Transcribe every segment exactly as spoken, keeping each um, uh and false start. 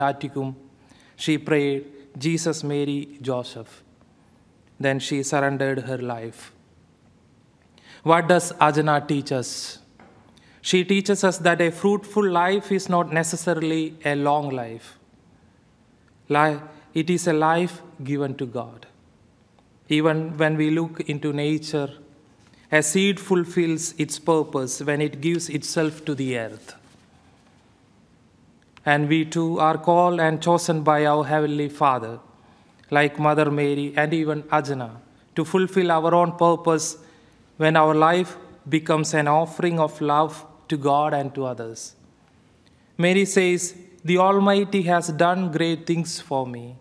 Atticum, she prayed, Jesus, Mary, Joseph. Then she surrendered her life. What does Ajna teach us? She teaches us that a fruitful life is not necessarily a long life. It is a life given to God. Even when we look into nature, a seed fulfills its purpose when it gives itself to the earth. And we too are called and chosen by our Heavenly Father, like Mother Mary and even Ajna, to fulfill our own purpose when our life becomes an offering of love to God and to others. Mary says, "The Almighty has done great things for me."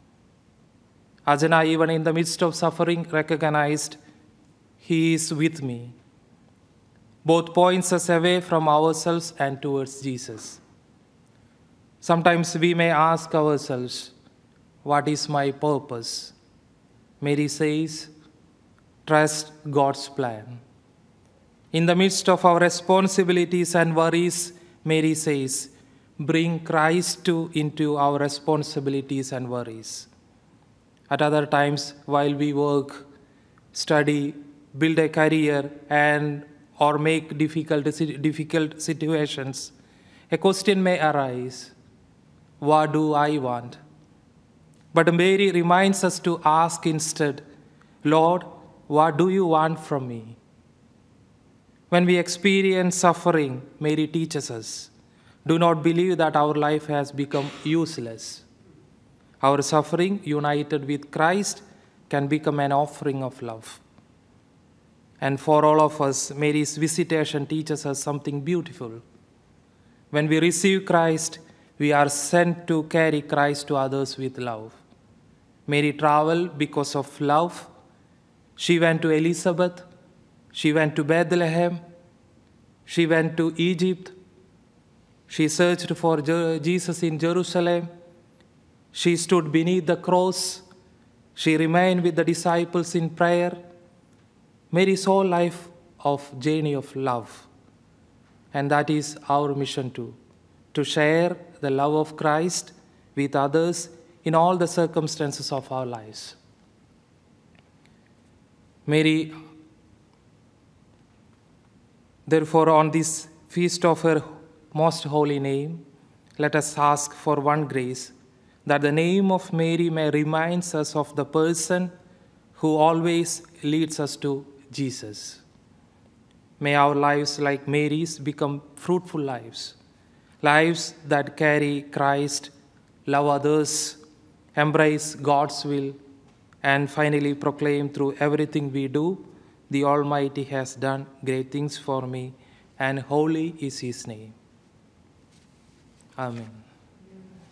Ajna, even in the midst of suffering, recognized, He is with me. Both points us away from ourselves and towards Jesus. Sometimes we may ask ourselves, what is my purpose? Mary says, trust God's plan. In the midst of our responsibilities and worries, Mary says, bring Christ too into our responsibilities and worries. At other times, while we work, study, build a career, and or make difficult, difficult situations, a question may arise, what do I want? But Mary reminds us to ask instead, Lord, what do you want from me? When we experience suffering, Mary teaches us, do not believe that our life has become useless. Our suffering, united with Christ, can become an offering of love. And for all of us, Mary's visitation teaches us something beautiful. When we receive Christ, we are sent to carry Christ to others with love. Mary traveled because of love. She went to Elizabeth. She went to Bethlehem. She went to Egypt. She searched for Jesus in Jerusalem. She stood beneath the cross. She remained with the disciples in prayer. Mary's whole life of journey of love. And that is our mission too, to share the love of Christ with others in all the circumstances of our lives. Mary, therefore, on this feast of her most holy name, let us ask for one grace, that the name of Mary may remind us of the person who always leads us to Jesus. May our lives, like Mary's, become fruitful lives, lives that carry Christ, love others, embrace God's will, and finally proclaim through everything we do, the Almighty has done great things for me, and holy is His name. Amen.